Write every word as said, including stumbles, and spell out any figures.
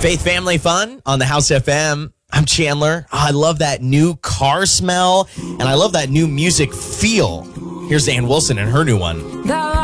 Faith Family Fun on the House F M. I'm Chandler. Oh, I love that new car smell, and I love that new music feel. Here's Ann Wilson and her new one.